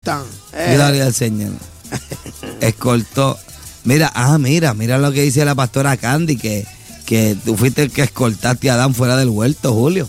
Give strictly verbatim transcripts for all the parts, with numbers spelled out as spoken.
escoltan. Eh. Gloria al Señor. Escoltó. Mira, ah, mira, mira lo que dice la pastora Candy, que, que tú fuiste el que escoltaste a Adán fuera del huerto, Julio.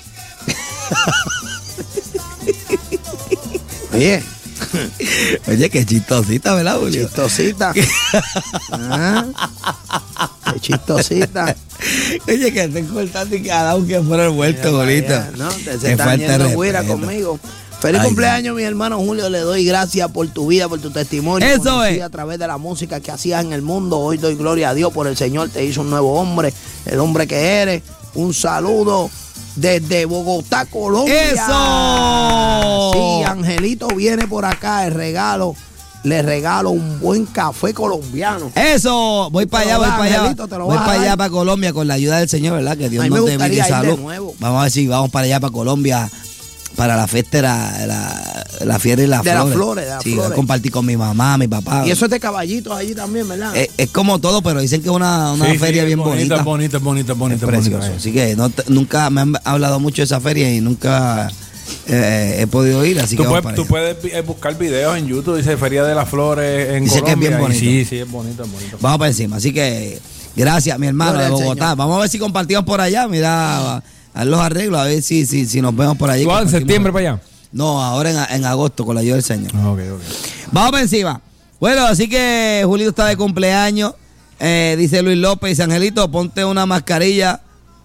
Oye. Oye, qué chistosita, ¿verdad, Julio? Chistosita. ¿Ah? Qué chistosita. Oye, que te escoltaste y que Adán que fuera del huerto, Julito. No, te se está yendo güira conmigo. Feliz Ay, cumpleaños, mi hermano Julio. Le doy gracias por tu vida, por tu testimonio. Eso es. A través de la música que hacías en el mundo. Hoy doy gloria a Dios por el Señor. Te hizo un nuevo hombre, el hombre que eres. Un saludo desde Bogotá, Colombia. ¡Eso! Sí, Angelito viene por acá. El regalo, le regalo un buen café colombiano. Eso, voy para allá, voy para allá. Voy para allá, para Colombia, con la ayuda del Señor, ¿verdad? Que Dios nos dé vida y salud. Vamos a ver si vamos para allá, para Colombia. Para la fiesta de la, la, la fiera y las de flores. las flores. De las sí, flores. Voy a compartir con mi mamá, mi papá. Y eso es de caballitos allí también, ¿verdad? Es, es como todo, pero dicen que es una, una sí, feria sí, bien bonita. bonita. Bonita, bonita, bonita, es bonita. bonita. Así que no, nunca me han hablado mucho de esa feria y nunca eh, he podido ir. Así tú que puedes, para tú allá. puedes buscar videos en YouTube, dice Feria de las Flores en dice Colombia. Que es bien bonito. Sí, sí, es bonito, es bonito. Vamos para encima. Así que gracias, mi hermano Gloria de Bogotá. Vamos a ver si compartimos por allá. Mira, a los arreglos, a ver si, si, si nos vemos por allí. ¿Tú vas en septiembre para allá? No, ahora en, en agosto, con la ayuda del Señor. Ok, ok. Vamos para encima. Bueno, así que Julito está de cumpleaños. Eh, dice Luis López, dice Angelito, ponte una mascarilla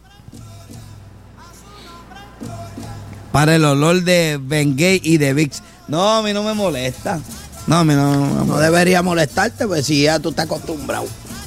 para el olor de Bengay y de Vicks. No, a mí no me molesta. No, a mí no, no, no, no debería molestarte, pues si ya tú estás acostumbrado.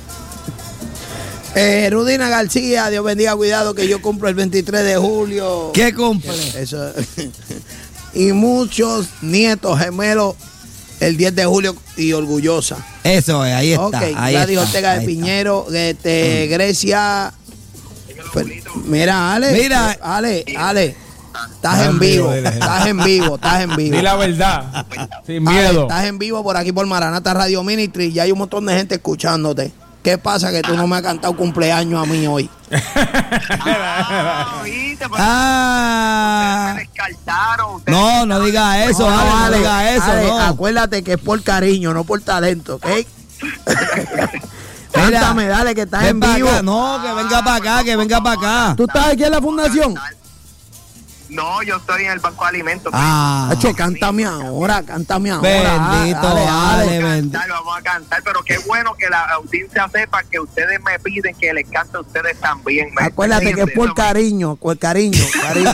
Eh, Rudina García, Dios bendiga, cuidado que yo cumplo el veintitrés de julio. ¿Qué cumple? Eso. Y muchos nietos gemelos el diez de julio y orgullosa. Eso es, ahí está. Okay, ahí Gladys está, Ortega de ahí Piñero, este, Grecia. Mira, Ale. Mira, Ale, Ale. Estás en vivo, estás en vivo, estás en vivo. Di la verdad, sin Ale, miedo. estás en vivo por aquí por Maranata Radio Ministry y hay un montón de gente escuchándote. ¿Qué pasa que tú no me has cantado cumpleaños a mí hoy? ah, ¿oíste? Ah. Ustedes me descartaron. Ustedes No, no digas eso, no, Ale, no Ale, digas eso, Ale, no. Acuérdate que es por cariño, no por talento, ¿ok? Cántame, dale, que estás en vivo. Acá. No, que venga para acá, que venga para acá. ¿Tú estás aquí en la fundación? No, yo estoy en el banco de alimentos. Ah, Hacho, cántame ahora, cántame ahora. Bendito, dale, Ale, dale. bendito. Cantar, vamos a cantar, pero qué bueno que la audiencia sepa que ustedes me piden que les cante a ustedes también. ¿Me Acuérdate que es por cariño, por cariño, cariño.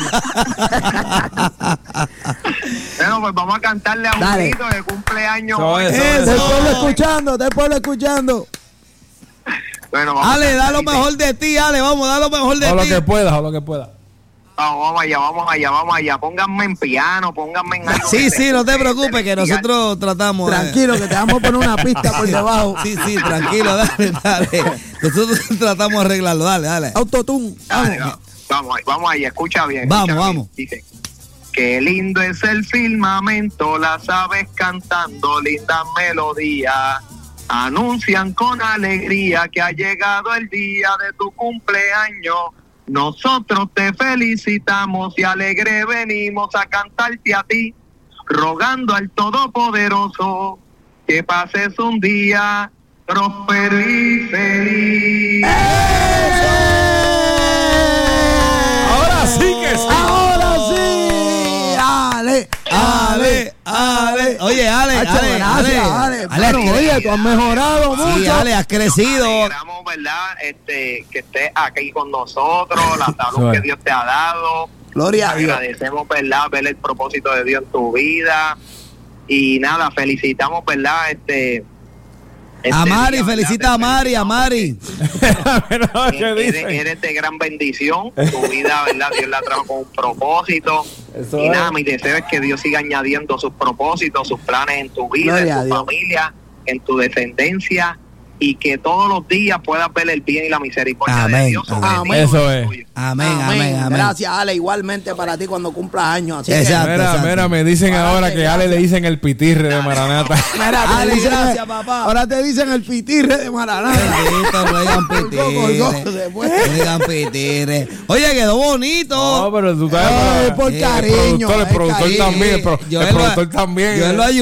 Bueno, pues vamos a cantarle a un Dale. grito de cumpleaños. Eso, hoy. eso, Te Eso. pueblo escuchando, te pueblo escuchando. Bueno, vamos Ale, a da cantar, lo dice, mejor de ti, Ale, vamos, da lo mejor de O lo ti. que puedas, o lo que puedas. Vamos, vamos allá, vamos allá, vamos allá. Pónganme en piano, pónganme en algo. Sí, que sí, se no te escuche preocupes, que celestial. nosotros tratamos. eh. Tranquilo, que te vamos a poner una pista por debajo. Sí, sí, tranquilo, dale, dale. Nosotros tratamos de arreglarlo, dale, dale. Autotune. Dale, Vamos. vamos, vamos ahí, vamos ahí, escucha bien. Vamos, escucha bien. vamos. Dice, qué lindo es el firmamento, las aves cantando lindas melodías. Anuncian con alegría que ha llegado el día de tu cumpleaños. Nosotros te felicitamos y alegre venimos a cantarte a ti, rogando al Todopoderoso que pases un día próspero y feliz. Ahora sí que sí. Ahora sí. Ale, Ale, Ale. Oye, Ale, Hacho, Ale, gracias, Ale. Ale. Ale, Bueno, oye, tú has mejorado sí, mucho. Ale, has crecido. Nos alegramos, ¿verdad? Este, que estés aquí con nosotros, la salud que Dios te ha dado. Gloria a Dios. Agradecemos, ¿verdad? Ver el propósito de Dios en tu vida. Y nada, felicitamos, ¿verdad? Este, este A Mari, día, felicita a ¿verdad? Mari, a Mari. Pero, ¿qué Eres, dicen? eres de gran bendición. Tu vida, ¿verdad? Dios la trajo con un propósito. Eso y es. nada, mi deseo es que Dios siga añadiendo sus propósitos, sus planes en tu vida, Gloria a en tu Dios. familia, en tu descendencia. Y que todos los días puedas ver el bien y la misericordia Amén, de Dios. sobre amén. ti y Eso sobre es. el tuyo. Amén, amén, amén. Gracias, Ale. Igualmente para ti cuando cumplas años. Así que, Exacto. Mira, exacto. mira, me dicen Gracias, ahora que a Ale le dicen el pitirre de Maranata. mira, te Ale, dicen- gracias, papá. Ahora te dicen el pitirre de Maranata. Bendito, no digan Colgó, pitire. después. No digan pitire. Oye, quedó bonito. No, pero tú Ay, sabes. por el cariño, productor, el ay, productor cariño. también. El, pro- Yo el él lo- productor también. yo él lo ayudé.